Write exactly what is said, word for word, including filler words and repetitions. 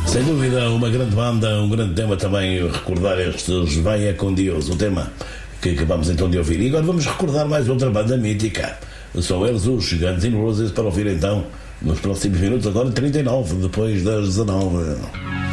Sem dúvida, uma grande banda, um grande tema também, recordar estes Vai é com Deus, o tema que acabamos então de ouvir. E agora vamos recordar mais outra banda mítica. São eles os Guns N' Roses, para ouvir então nos próximos minutos, agora trinta e nove, depois das dezanove.